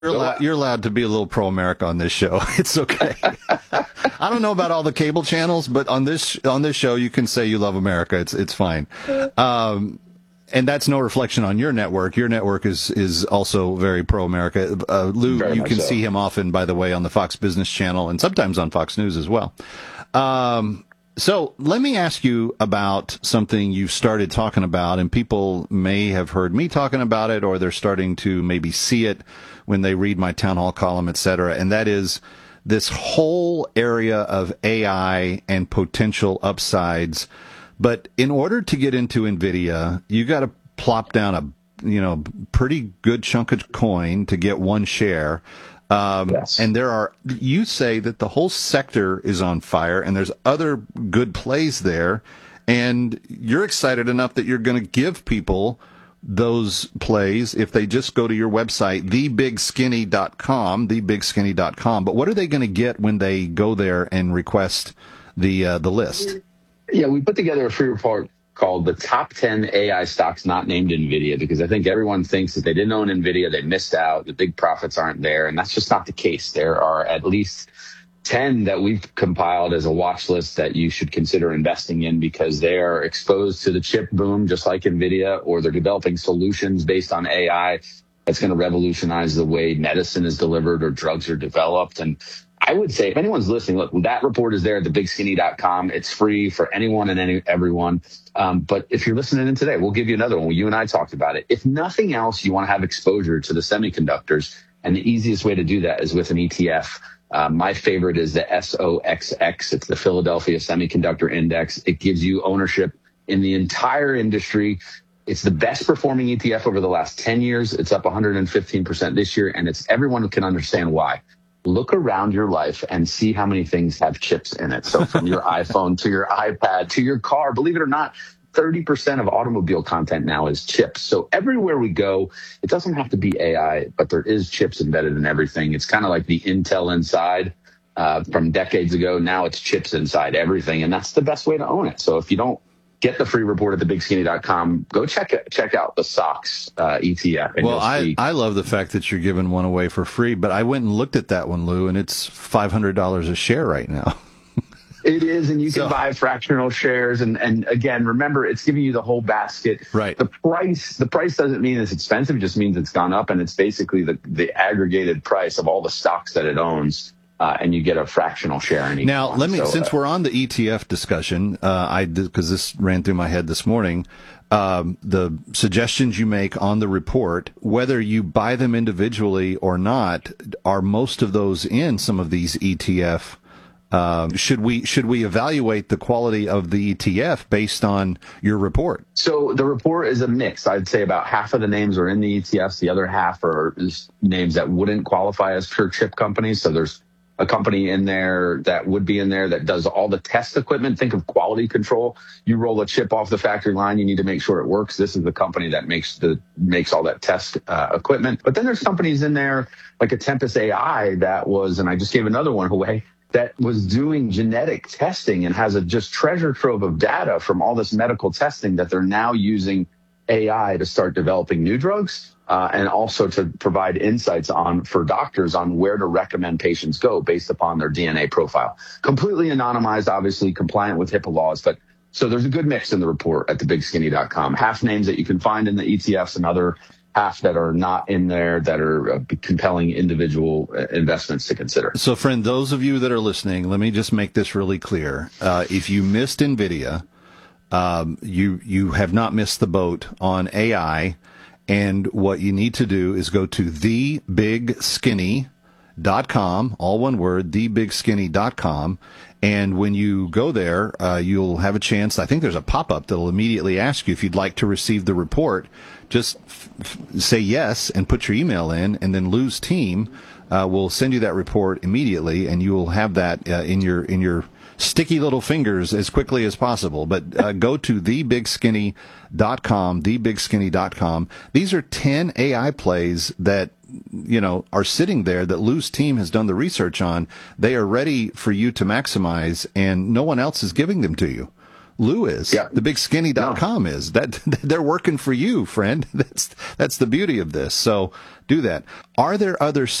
You're allowed to be a little pro-America on this show. It's okay. I don't know about all the cable channels, but on this show, you can say you love America. It's fine. And that's no reflection on your network. Your network is also very pro-America. Lou, Very you much can so. see him often, by the way, on the Fox Business Channel and sometimes on Fox News as well. So let me ask you about something you've started talking about, and people may have heard me talking about it, or they're starting to maybe see it when they read my town hall column, et cetera, and that is this whole area of AI and potential upsides. But in order to get into NVIDIA, you got to plop down a pretty good chunk of coin to get one share. Yes. And you say that the whole sector is on fire, and there's other good plays there, and you're excited enough that you're going to give people those plays if they just go to your website, thebigskinny.com. But what are they going to get when they go there and request the list? Yeah, we put together a free report called the top 10 AI stocks not named NVIDIA, because I think everyone thinks that they didn't own NVIDIA, they missed out, the big profits aren't there. And that's just not the case. There are at least 10 that we've compiled as a watch list that you should consider investing in, because they are exposed to the chip boom, just like NVIDIA, or they're developing solutions based on AI that's going to revolutionize the way medicine is delivered or drugs are developed. And I would say if anyone's listening, look, that report is there at thebigskinny.com. It's free for anyone and everyone. But if you're listening in today, we'll give you another one. You and I talked about it. If nothing else, you want to have exposure to the semiconductors. And the easiest way to do that is with an ETF. My favorite is the SOXX. It's the Philadelphia Semiconductor Index. It gives you ownership in the entire industry. It's the best performing ETF over the last 10 years. It's up 115% this year. And everyone can understand why. Look around your life and see how many things have chips in it. So from your iPhone to your iPad to your car, believe it or not, 30% of automobile content now is chips. So everywhere we go, it doesn't have to be AI, but there is chips embedded in everything. It's kind of like the Intel Inside from decades ago. Now it's chips inside everything. And that's the best way to own it. So if you don't get the free report at thebigskinny.com, go check out the SOX ETF. And well, I love the fact that you're giving one away for free, but I went and looked at that one, Lou, and it's $500 a share right now. It is, and you can buy fractional shares. And again, remember, it's giving you the whole basket. Right. The price doesn't mean it's expensive. It just means it's gone up, and it's basically the aggregated price of all the stocks that it owns. And you get a fractional share in each Now, one. Since we're on the ETF discussion, because this ran through my head this morning, the suggestions you make on the report, whether you buy them individually or not, are most of those in some of these ETF? Should we evaluate the quality of the ETF based on your report? So the report is a mix. I'd say about half of the names are in the ETFs. The other half are names that wouldn't qualify as pure chip companies. So there's a company in there that would be in there that does all the test equipment. Think of quality control. You roll a chip off the factory line, you need to make sure it works. This is the company that makes all that test equipment. But then there's companies in there like a Tempus AI and I just gave another one away, that was doing genetic testing and has a just treasure trove of data from all this medical testing that they're now using AI to start developing new drugs. And also to provide insights for doctors on where to recommend patients go based upon their DNA profile. Completely anonymized, obviously compliant with HIPAA laws. But so there's a good mix in the report at thebigskinny.com. Half names that you can find in the ETFs, and other half that are not in there that are compelling individual investments to consider. So, friend, those of you that are listening, let me just make this really clear. If you missed NVIDIA, you have not missed the boat on AI. And what you need to do is go to thebigskinny.com, all one word, thebigskinny.com. And when you go there, you'll have a chance. I think there's a pop-up that'll immediately ask you if you'd like to receive the report. Just say yes and put your email in, and then Lou's team will send you that report immediately, and you will have that in your sticky little fingers as quickly as possible. But go to thebigskinny.com. These are 10 AI plays that are sitting there that Lou's team has done the research on. They are ready for you to maximize, and no one else is giving them to you. Lou is. Yeah. TheBigSkinny.com is. That they're working for you, friend. That's the beauty of this. So do that. Are there other